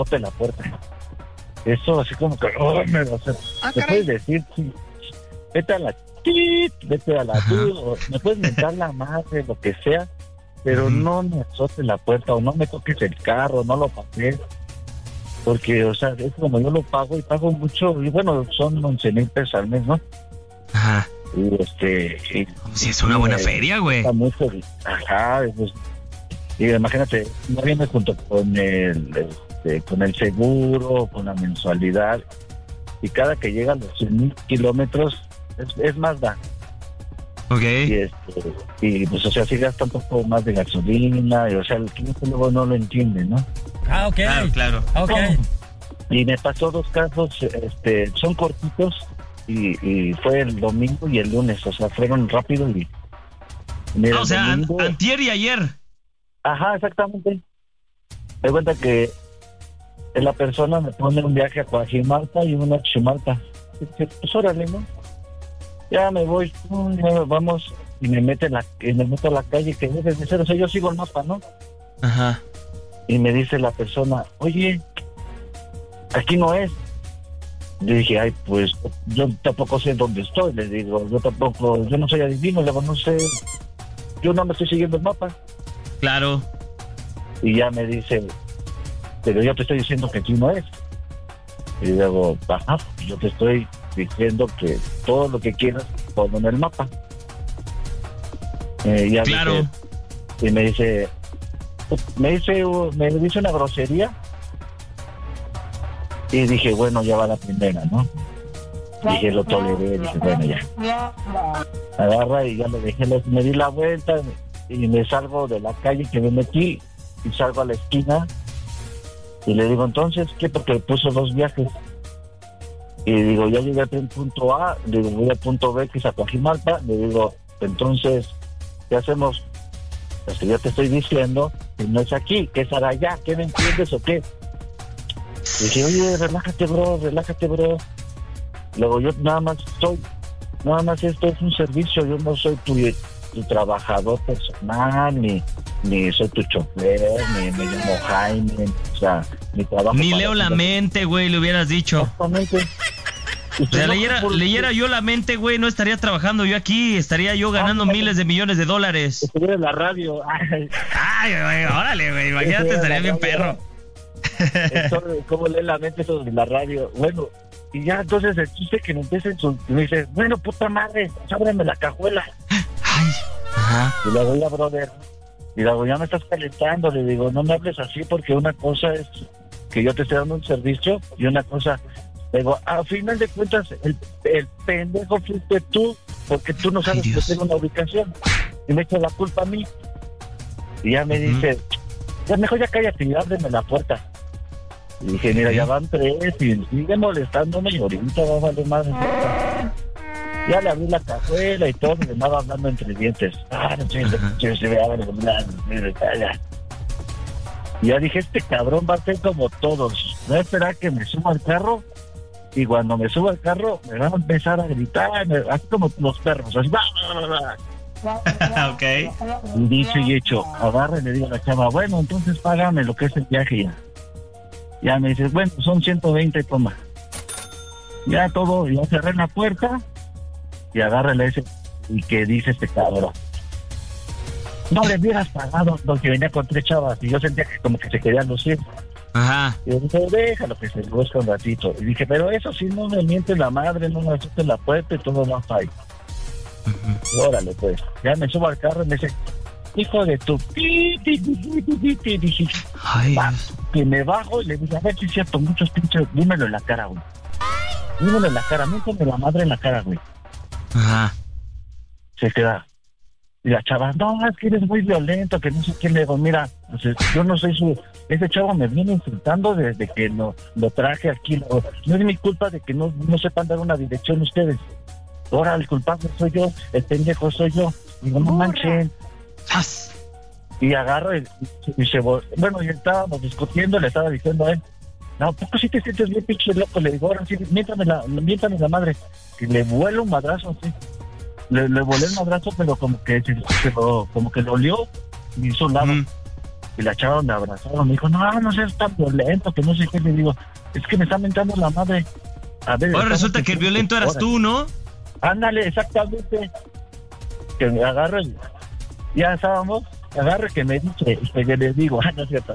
azote la puerta. Eso así como que, me puedes decir, sí, vete a la o me puedes mentar la madre, lo que sea, pero no me azotes la puerta, o no me toques el carro, no lo pagues, porque, o sea, es como yo lo pago, y pago mucho, y bueno, son 11,000 pesos al mes, ¿no? Ajá. Y sí, es una buena feria, güey. Está mucho, ajá, pues, y imagínate, no viene junto con el seguro, con la mensualidad, y cada que llega a los 100,000 kilómetros es más da. Ok. Y pues, o sea, sí gasta un poco más de gasolina, y o sea, el cliente luego no lo entiende, ¿no? Ah, ok. Claro. Ok. Y me pasó 2 casos, son cortitos, y fue el domingo y el lunes, o sea, fueron rápido y... o sea, domingo, antier y ayer. Ajá, exactamente. Me cuenta que la persona me pone un viaje a Coajimalpa y uno a Chimalpa. Pues órale, ¿no? Ya me voy, vamos, y me meto a la calle que debe de ser, o sea, yo sigo el mapa, ¿no? Ajá. Y me dice la persona, oye, aquí no es. Le dije, ay, pues yo tampoco sé dónde estoy, le digo, yo no soy adivino, le digo, no sé, yo no me estoy siguiendo el mapa. Claro. Y ya me dice, pero yo te estoy diciendo que aquí no es. Y digo, ajá, yo te estoy diciendo que todo lo que quieras ponlo en el mapa. Ya claro. Dije, y me dice una grosería. Y dije, bueno, ya va la primera, ¿no? Dije, lo toleré, dije, bueno, ya. Agarra y ya le dejé, me di la vuelta y me salgo de la calle que me metí y salgo a la esquina y le digo, entonces, ¿qué? Porque puso 2 viajes. Y digo, ya llegué al punto A, le digo, voy al punto B, que es a Coajimalpa, le digo, entonces, ¿qué hacemos? Pues que ya te estoy diciendo que no es aquí, que es allá, ¿qué me entiendes o qué? Y dije, oye, relájate, bro. Luego yo nada más esto es un servicio, yo no soy tu trabajador personal, ni soy tu chofer, ni me llamo Jaime, o sea, mi trabajo... Ni leo la mente, güey, le hubieras dicho. Exactamente. O sea, leyera yo la mente, güey, no estaría trabajando yo aquí, estaría yo ganando miles de millones de dólares. Estuviera en la radio. Ay, güey, órale, güey, imagínate, estaría bien perro. ¿Cómo lee la mente eso de la radio? Bueno, y ya entonces el chiste que me empieza me dice, bueno, puta madre, ábreme la cajuela. Ay, ajá. Y le digo, brother, y luego ya me estás calentando, le digo, no me hables así porque una cosa es que yo te estoy dando un servicio y una cosa, le digo, a final de cuentas, el pendejo fuiste tú, porque tú no sabes que tengo una ubicación, y me echa la culpa a mí. Y ya me dice, ya mejor ya cállate y ábreme la puerta. Y dije, mira, ya van 3 y sigue molestándome y ahorita va a valer más. Ya le abrí la cajuela y todo, y me andaba hablando entre dientes. Y ya dije, este cabrón va a ser como todos. No esperar que me suba al carro, y cuando me suba al carro me van a empezar a gritar, así como los perros, así. Ok. Y dicho y hecho, agarra y le digo a la chava, bueno, entonces págame lo que es el viaje ya. Ya me dices, bueno, son 120, toma. Ya todo, ya cerré la puerta y agárrale ese, y que dice este cabrón, no le hubieras pagado, porque venía con 3 chavas y yo sentía que como que se querían lucir. Ajá. Y yo dije, déjalo que se busque un ratito. Y dije, pero eso sí, no me miente la madre, no me asuste la puerta y todo no falla. Y órale, pues, ya me subo al carro y me dice, hijo de tu... Dije, que me bajo y le dije, a ver si es cierto, muchos pinches, dímelo en la cara, güey. Dímelo en la cara, méteme la madre en la cara, güey. Ajá. Se queda. Y la chava, no, es que eres muy violento, que no sé qué. Le digo, mira, pues, yo no soy su... Ese chavo me viene insultando desde que lo traje aquí. No es mi culpa de que no sepan dar una dirección ustedes. Ahora el culpable soy yo, el pendejo soy yo. Digo, no manchen. Y agarro y se... Bueno, y estábamos discutiendo, le estaba diciendo a él, no, ¿poco sí te sientes bien pinche loco? Le digo, ahora sí, miéntame la madre. Y le vuelo un madrazo, así. Le volé el madrazo, pero como que lo olió y hizo un lado. Y la chava me abrazaron, me dijo, no seas tan violento, que no sé qué. Le digo, es que me está mentando la madre. A ver, ahora resulta que el violento eras tú, ¿no? Ándale, exactamente. Que me agarre, ya estábamos, agarre que me dice, que le digo, no es cierto.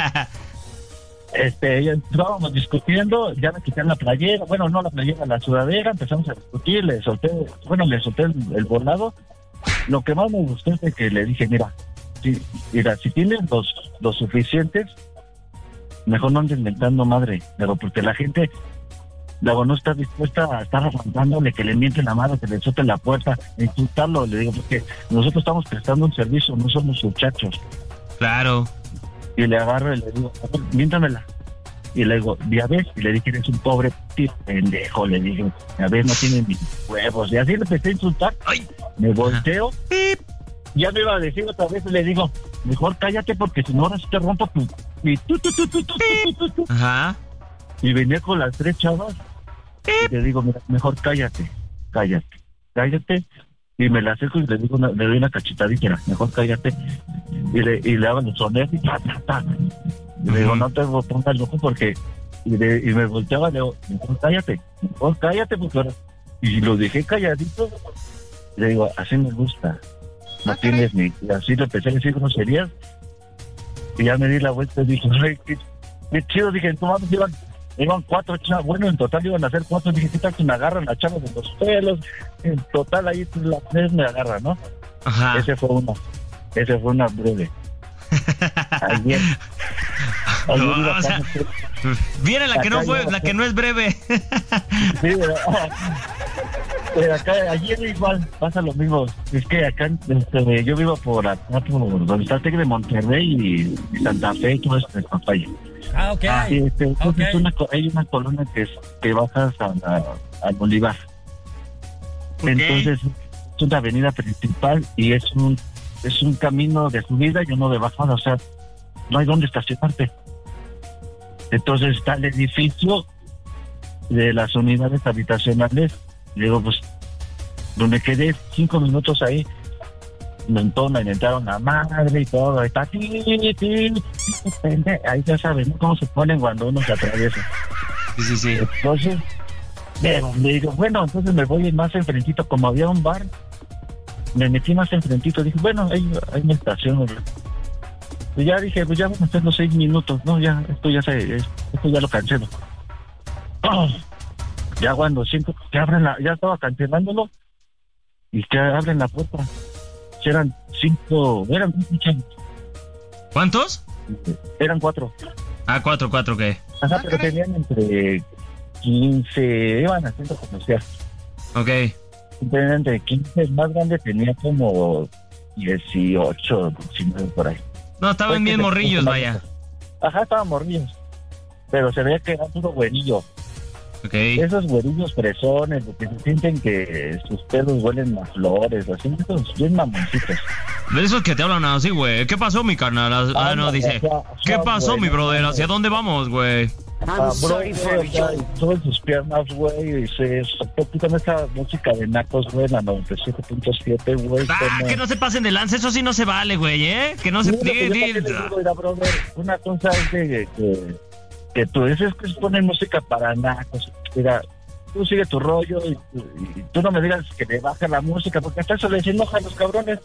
Ya estábamos discutiendo, ya me quité la playera, bueno, no la playera, la sudadera, empezamos a discutir, le solté el volado. Lo que más me gustó es que le dije, mira, si tienes los suficientes, mejor no andes inventando madre, pero porque la gente luego no está dispuesta a estar aguantándole que le mienten la madre, que le soten la puerta, insultarlo. Le digo, porque nosotros estamos prestando un servicio, no somos muchachos. Claro. Y le agarro y le digo, miéntamela. Y le digo, ya ves, y le dije, eres un pobre tío pendejo, le dije, ya ves, no tiene ni huevos. Y así le empecé a insultar. ¡Ay! Me volteo. Ya me iba a decir otra vez, y le digo, mejor cállate porque si no ahora sí te rompo tu... Y tú. Ajá. Y venía con las 3 chavas. Y le digo, mira, mejor cállate. Y me la acerco y le digo, le doy una cachetadita, mejor cállate. Y le hago los sonidos y ta. Y le digo, no te pongas loco porque... Y me volteaba, le digo, mejor cállate porque ahora... Y lo dejé calladito. Y le digo, así me gusta. No tienes ni... Y así le empecé a decir groserías. Y ya me di la vuelta y dije, ay, qué chido. Dije, no mames, iban 4 chavas. Bueno, en total iban a ser 4. Dije, ¿qué tal que me agarran las chavas de los pelos? En total ahí las 3 me agarran, ¿no? Ajá. Ese fue una breve. Ayer o sea, viene la que no fue, la que no es breve. Sí, pero acá, ayer igual pasa lo mismo. Es que acá yo vivo por acá, por donde está el TEC de Monterrey y Santa Fe y todo esto de Papaya. Ok. Sí, hay una colonia que bajas a Bolívar. Okay. Entonces es una avenida principal y es un camino de subida y uno de bajada, o sea, no hay dónde estacionarte. Entonces está el edificio de las unidades habitacionales. Digo, pues, donde quedé 5 minutos ahí, me entraron la madre y todo, ahí está, ahí ya saben, ¿no? Cómo se ponen cuando uno se atraviesa. Sí. Entonces, le digo, bueno, entonces me voy más enfrentito, como había un bar, me metí más enfrentito, dije, bueno, ahí me estaciono. Y ya dije, pues ya van a ser los 6 minutos, no, ya, esto ya lo cancelo. Ya cuando siento que ya estaba cancelándolo, y que abren la puerta. Eran 5 chavos. ¿Cuántos? Eran 4. Ah, 4, ¿qué? Ajá, pero tenían entre 15, iban haciendo comercial. Ok. Tenían entre 15, el más grande tenía como 18, 19 por ahí. No, estaban bien morrillos, vaya. Ajá, estaban morrillos. Pero se veía que eran puro güerillo. Okay. Esos güerillos fresones, que se sienten que sus pelos huelen a flores, así, esos bien mamoncitos. De esos que te hablan así, güey. ¿Qué pasó, mi carnal? No, dice. ¿Qué pasó, mi brother? ¿Hacia dónde vamos, güey? Suben sus piernas, güey, y se tocan esa música de nacos, güey, la 97.7, güey. Que no se pasen de lanza, eso sí no se vale, güey, ¿eh? Que no se... Una cosa es que tú dices que se pone música para nacos. Mira, tú sigue tu rollo y tú no me digas que le baja la música, porque hasta eso les enoja a los cabrones.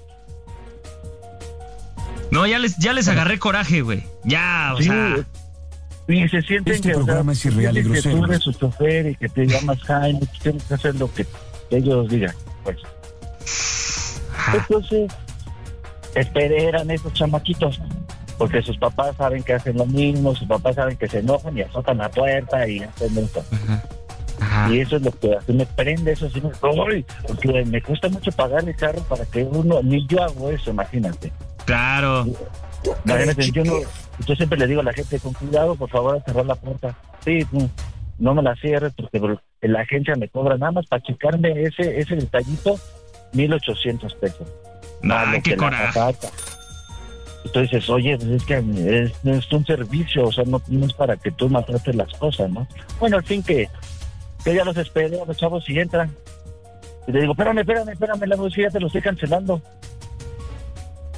No, ya les agarré coraje, güey. Ya, o sea... Y se sienten este programa es irreal y grosero. Que tú eres su chofer y que te llamas Jaime, que tienes que hacer lo que ellos digan, pues. Entonces, esperan esos chamaquitos, porque sus papás saben que hacen lo mismo, sus papás saben que se enojan y azotan la puerta y hacen eso. Ajá. Y eso es lo que así me prende, eso sí porque me cuesta mucho pagar el carro para que uno, ni yo hago eso, imagínate. Claro. Imagínate, yo siempre le digo a la gente, con cuidado, por favor, a cerrar la puerta. Sí, no me la cierres porque la agencia me cobra nada más para checarme ese detallito, 1,800 pesos. Ay, qué coraje. Entonces dices, oye, pues es que es un servicio, o sea, no es para que tú maltrates las cosas, ¿no? Bueno, al fin que ya los esperé a los chavos y entran. Y le digo, espérame, la música ya te lo estoy cancelando.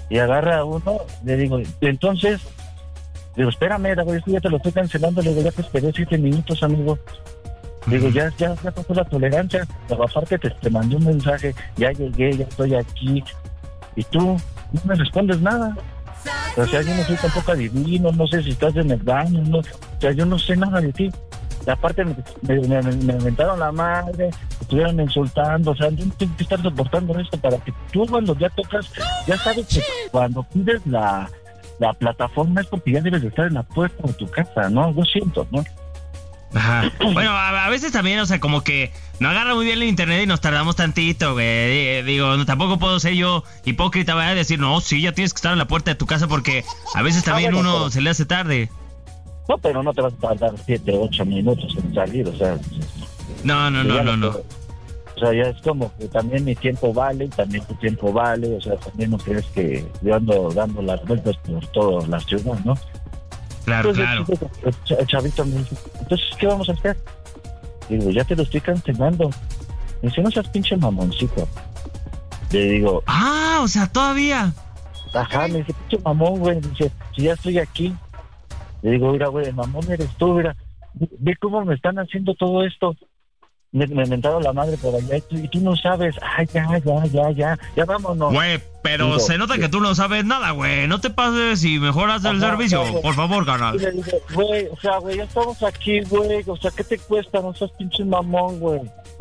Y agarra a uno, le digo, entonces, digo, espérame, güey, ya te lo estoy cancelando, le digo, ya te esperé 7 minutos, amigo. Digo, ya pasó la tolerancia. Pero aparte te mandé un mensaje, ya llegué, ya estoy aquí. Y tú no me respondes nada. O sea, yo no soy tampoco adivino, no sé si estás en el baño, no, o sea, yo no sé nada de ti. Y aparte me inventaron la madre, estuvieron insultando, o sea, yo tengo que estar soportando esto para que tú cuando ya tocas, ya sabes que cuando pides la plataforma es porque ya debes de estar en la puerta de tu casa, ¿no? Yo siento, ¿no? Ajá. Bueno, a veces también, o sea, como que no agarra muy bien el internet y nos tardamos tantito, güey. Digo, tampoco puedo ser yo hipócrita, ¿verdad? Decir, no, sí, ya tienes que estar en la puerta de tu casa porque a veces también bueno, uno pero se le hace tarde. No, pero no te vas a tardar 7, 8 minutos en salir, o sea. No. O sea, ya es como que también mi tiempo vale y también tu tiempo vale, o sea, también no crees que yo ando dando las vueltas por toda la ciudad, ¿no? Claro, Entonces, claro. el chavito me dice, entonces, ¿qué vamos a hacer? Digo, ya te lo estoy cancelando. Me dice, no seas pinche mamoncito. Le digo, o sea, todavía. ajá, me dice, pinche mamón, güey. Dice, si ya estoy aquí. Le digo, mira, güey, el mamón eres tú, mira. Ve cómo me están haciendo todo esto. Me inventaron la madre por allá y tú no sabes. Ay, ya vámonos. Güey, pero digo, se nota que tú no sabes nada, güey. No te pases y mejoras el servicio, por favor, carnal. Y le digo, güey, o sea, güey, ya estamos aquí, güey. O sea, ¿qué te cuesta? No seas pinche mamón, güey.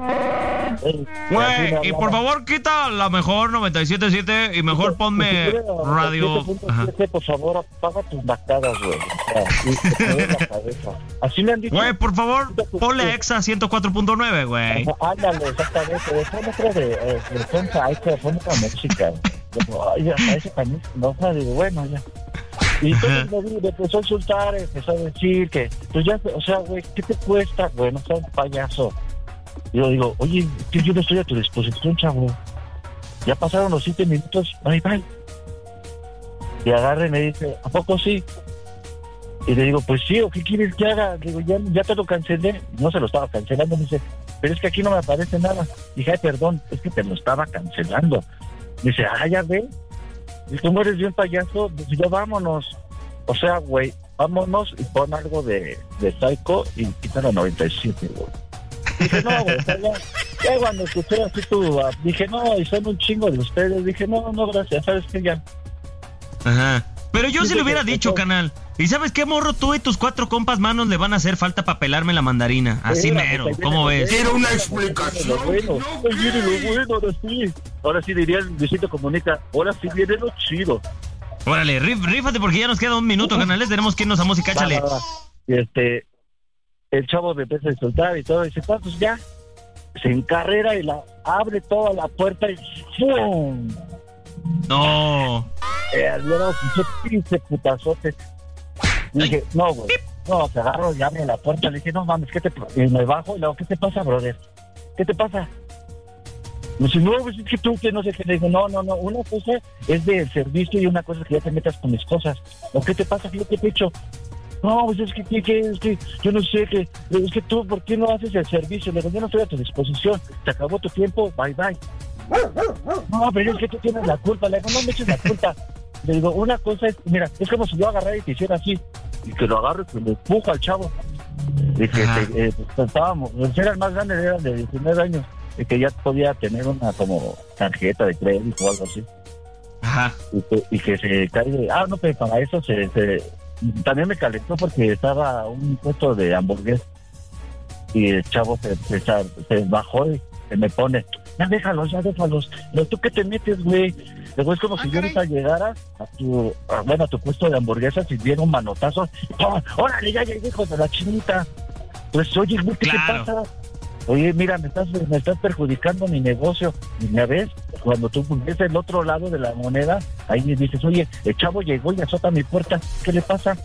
Güey, y por favor quita la mejor 97.7 y mejor ponme radio. Por favor, apaga tus bacadas, güey. O sea, la cabeza. Así me han dicho. Güey, por favor, ponle Exa 104.9, güey. Ándale, exactamente. Pon otra de pon otra música. Ay, ya, ese también, no, digo, bueno, ya. Y entonces me empezó a insultar, empezó a decir que, pues ya, o sea, güey, ¿qué te cuesta, güey? No seas un payaso. Y yo digo, oye, que yo no estoy a tu disposición, chavo. Ya pasaron los 7 minutos, bye. Y agarra y me dice, ¿a poco sí? Y le digo, pues sí, ¿o qué quieres que haga? Digo, ya te lo cancelé. No se lo estaba cancelando, me dice, pero es que aquí no me aparece nada. Dije, ay, perdón, es que te lo estaba cancelando. Dice, ya ve. Y como eres bien payaso, pues ya vámonos. O sea, güey, vámonos y pon algo de Psycho y quita la 97, güey. Dije, no, güey, ya cuando escuché así dije, no, y son un chingo de ustedes. Dije, no, gracias, ¿sabes qué? Ya. Ajá. Pero yo sí le hubiera dicho, canal. ¿Y sabes qué, morro? Tú y tus 4 compas manos le van a hacer falta para pelarme la mandarina. Así mero, ¿cómo ves? Quiero una explicación. Ahora sí. Ahora sí diría el Luisito Comunica. Ahora sí viene lo chido. Órale, rífate porque ya nos queda 1 minuto, canales. Tenemos que irnos a música, échale. Va. Y el chavo me empieza a insultar y todo. Y dice, pues ya. Se encarrera y abre toda la puerta y ¡pum! No. Era un pinche putazote. Y dije, no, güey. No, te agarro y abre la puerta. Le dije, no mames, y me bajo y le digo, ¿qué te pasa, brother? ¿Qué te pasa? Me dice, no, pues es que tú, que no sé qué. Le digo, no. Una cosa es del servicio y una cosa es que ya te metas con mis cosas. ¿O qué te pasa? ¿Qué te he hecho? No, pues es que yo no sé, es que tú, ¿por qué no haces el servicio? Le digo, yo no estoy a tu disposición. Se acabó tu tiempo, bye. No, pero es que tú tienes la culpa. Le digo, no me eches la culpa. Le digo, una cosa es, mira, es como si yo agarrara y te hiciera así, y que lo agarro y que lo empujo al chavo. Y que estábamos, era el más grande, era de 19 años, y que ya podía tener una como tarjeta de crédito o algo así. Ajá. Y que se caiga. No, pero para eso también me calentó porque estaba un puesto de hamburguesa y el chavo se bajó y se me pone, ya déjalos. Pero tú qué te metes, güey. Luego es como si yo ahorita llegara a tu puesto de hamburguesas y diera un manotazo. ¡Órale, ya hijos de la chinita! Pues oye, güey, ¿qué te pasa? Oye, mira, me estás perjudicando mi negocio. Y me ves, cuando tú ves el otro lado de la moneda, ahí dices, oye, el chavo llegó y azota mi puerta, ¿qué le pasa?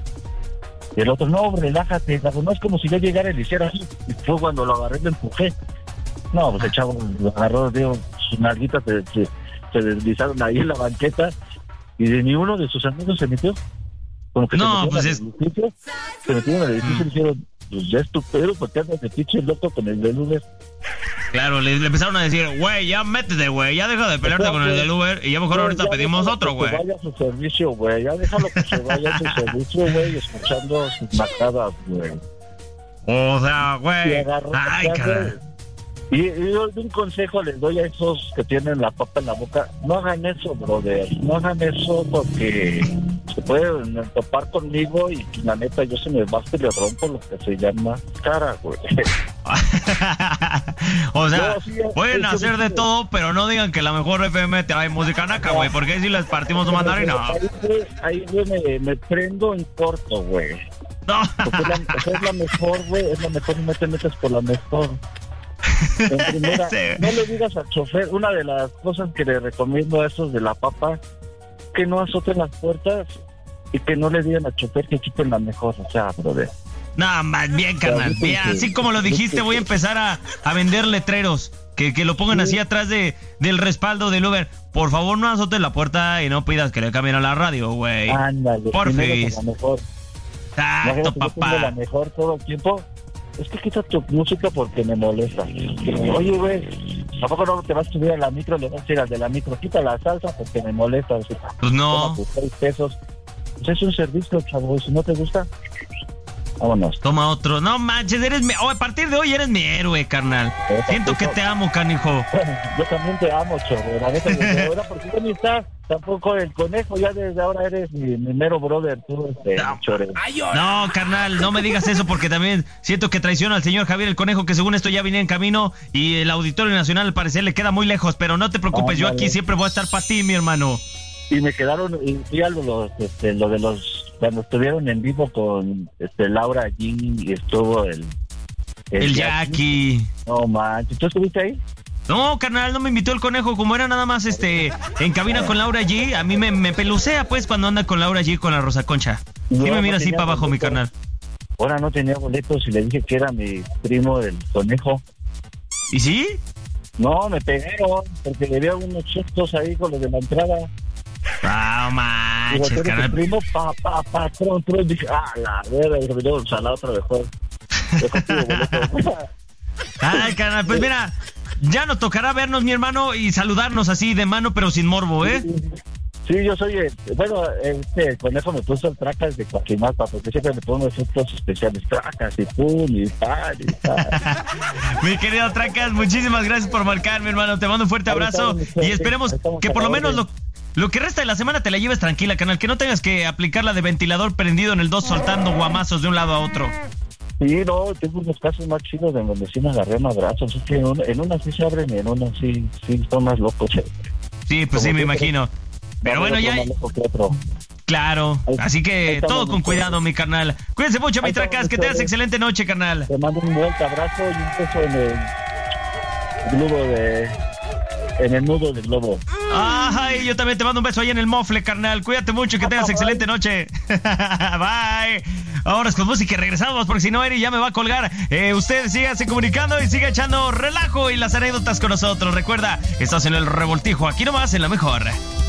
Y el otro, no, relájate, no es como si yo llegara y le hiciera así. Y fue cuando lo agarré y lo empujé. No, pues el chavo lo agarró, digo, sus nalguitas se deslizaron ahí en la banqueta y de ni uno de sus amigos se metió. Como que no, pues se metieron al edificio y dijeron, pues ya es tu pedo porque andas de pinche loco con el de lunes. Claro, le empezaron a decir, güey, ya métete, güey, ya deja de pelearte con el del Uber y ya mejor ahorita pedimos otro, güey. Que vaya a su servicio, güey, ya déjalo que se vaya a su servicio, güey, escuchando sus matadas, güey. O sea, güey. Ay, caray. Y yo un consejo les doy a esos que tienen la papa en la boca, no hagan eso, brother, no hagan eso porque se pueden topar conmigo y la neta yo se me basta y le rompo lo que se llama cara, güey. O sea, no, sí, pueden hacer de todo, pero no digan que la mejor FM te hay música naca, güey, porque ahí sí les partimos su mandarina. Ahí me prendo en corto, güey. No. Porque es la mejor, güey, es la mejor y no te metes por la mejor. En primera, sí. No le digas al chofer, una de las cosas que le recomiendo a esos de la papa, que no azoten las puertas y que no le digan al chofer que quiten la mejor, o sea, brother. No, más bien, carnal. Mira, así como lo dijiste, voy a empezar a vender letreros. Que lo pongan así atrás del respaldo del Uber. Por favor, no azotes la puerta y no pidas que le cambien a la radio, güey. Ándale, porfis. La mejor. Exacto, papá. La mejor todo el tiempo. Es que quita tu música porque me molesta. Oye, güey, ¿a poco no te vas a subir a la micro? Le vas a decir al de la micro, quita la salsa porque me molesta. O sea, pues no. Toma tus 6 pesos. Pues es un servicio, chavo. Si no te gusta, vámonos. Toma otro. No manches, a partir de hoy eres mi héroe, carnal. Siento que te amo, canijo. Yo también te amo, chavo. La neta, desde ahora, porque tú ni estás tampoco el conejo. Ya desde ahora eres mi mero brother, tú, chore. No, carnal, no me digas eso porque también siento que traiciona al señor Javier el Conejo, que según esto ya venía en camino y el Auditorio Nacional al parecer le queda muy lejos, pero no te preocupes, yo aquí siempre voy a estar para ti, mi hermano. Y me quedaron, y algo lo de los cuando estuvieron en vivo con Laura allí y estuvo el Jackie. No manches, ¿tú estuviste ahí? No, carnal, no me invitó el Conejo, como era nada más en cabina con Laura G, a mí me pelucea pues cuando anda con Laura G con la Rosa Concha. Sí me mira así para abajo, mi carnal. Ahora no tenía boletos y le dije que era mi primo el Conejo. ¿Y sí? No, me pegaron porque le había unos chestos ahí con los de la entrada. No manches, carnal. Primo, patrón, dije, la verga, o sea, la otra mejor. Yo contigo, boleto. Ay, carnal, pues mira, ya nos tocará vernos, mi hermano, y saludarnos así de mano, pero sin morbo, ¿eh? Sí, yo soy, el Conejo me puso el tracas de Coaquimalpa, porque siempre me pongo efectos especiales, tracas y pum, y tal. Mi querido Tracas, muchísimas gracias por marcar, mi hermano, te mando un fuerte abrazo y esperemos que por lo menos lo que resta de la semana te la lleves tranquila, canal, que no tengas que aplicar la de ventilador prendido en el 2 soltando guamazos de un lado a otro. Sí, no, tengo unos casos más chidos en donde sí me agarré a abrazos, es que en una sí se abren y en una sí son más locos. Sí, pues sí, me imagino. Pero bueno, ya... Claro, así que todo con cuidado, mi carnal. Cuídense mucho, mi Tracas, que tengas excelente noche, carnal. Te mando un fuerte abrazo y un beso en el nudo del globo. Ay, yo también te mando un beso ahí en el mofle, carnal. Cuídate mucho y que tengas excelente noche. Bye. Ahora es con música y regresamos, porque si no, Eri ya me va a colgar. Ustedes síganse comunicando y sigan echando relajo y las anécdotas con nosotros. Recuerda, estás en el Revoltijo, aquí nomás en La Mejor.